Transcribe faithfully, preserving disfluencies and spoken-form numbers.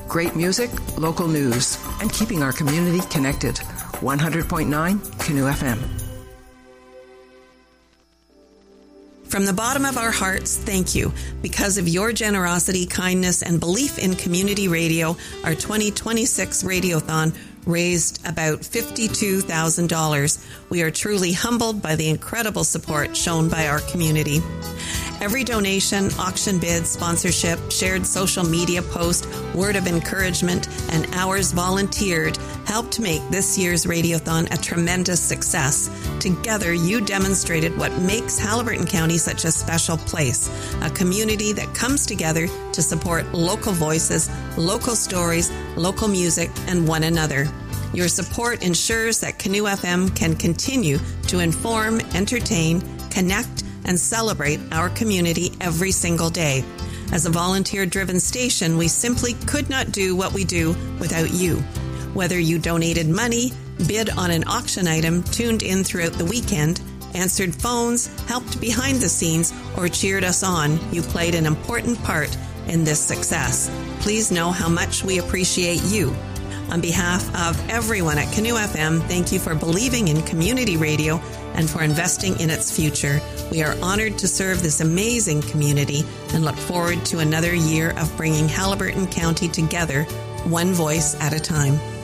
Great music, local news, and keeping our community connected. one hundred point nine Canoe F M. From the bottom of our hearts, thank you. Because of your generosity, kindness, and belief in community radio, our twenty twenty-six Radiothon raised about fifty-two thousand dollars. We are truly humbled by the incredible support shown by our community. Every donation, auction bid, sponsorship, shared social media post, word of encouragement, and hours volunteered helped make this year's Radiothon a tremendous success. Together, you demonstrated what makes Haliburton County such a special place, a community that comes together to support local voices, local stories, local music, and one another. Your support ensures that Canoe F M can continue to inform, entertain, connect, and celebrate our community every single day. As a volunteer-driven station, we simply could not do what we do without you. Whether you donated money, bid on an auction item, tuned in throughout the weekend, answered phones, helped behind the scenes, or cheered us on, you played an important part in this success. Please know how much we appreciate you. On behalf of everyone at Canoe F M, thank you for believing in community radio and for investing in its future. We are honored to serve this amazing community and look forward to another year of bringing Haliburton County together, one voice at a time.